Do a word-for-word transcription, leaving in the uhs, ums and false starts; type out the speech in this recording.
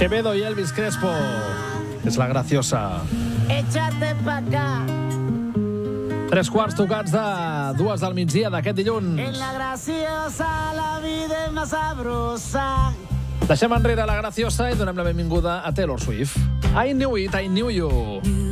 Quevedo y Elvis Crespo. És la graciosa. Échate pa' acá. Tres quarts tocats de dues del migdia d'aquest dilluns. En la graciosa la vida es más sabrosa. Deixem enrere la graciosa i donem la benvinguda a Taylor Swift. I knew it, I knew you.